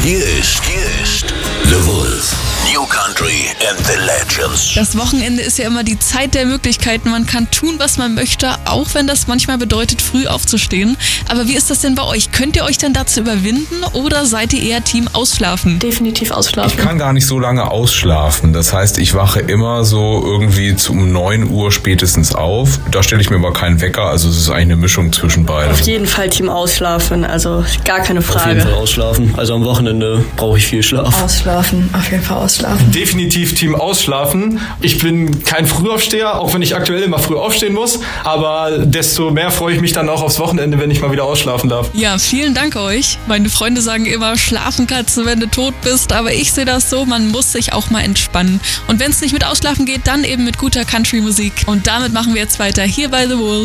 Hier ist The Wolf. New Country and the Legends. Das Wochenende ist ja immer die Zeit der Möglichkeiten. Man kann tun, was man möchte, auch wenn das manchmal bedeutet, früh aufzustehen. Aber wie ist das denn bei euch? Könnt ihr euch denn dazu überwinden oder seid ihr eher Team Ausschlafen? Definitiv ausschlafen. Ich kann gar nicht so lange ausschlafen. Das heißt, ich wache immer so irgendwie um 9 Uhr spätestens auf. Da stelle ich mir aber keinen Wecker. Also es ist eigentlich eine Mischung zwischen beiden. Auf jeden Fall Team Ausschlafen, also gar keine Frage. Auf jeden Fall ausschlafen. Also am Wochenende brauche ich viel Schlaf. Ausschlafen, auf jeden Fall ausschlafen. Definitiv Team Ausschlafen. Ich bin kein Frühaufsteher, auch wenn ich aktuell immer früh aufstehen muss. Aber desto mehr freue ich mich dann auch aufs Wochenende, wenn ich mal wieder ausschlafen darf. Ja, vielen Dank euch. Meine Freunde sagen immer, schlafen kannst du, wenn du tot bist. Aber ich sehe das so, man muss sich auch mal entspannen. Und wenn es nicht mit Ausschlafen geht, dann eben mit guter Country-Musik. Und damit machen wir jetzt weiter hier bei The Wolf.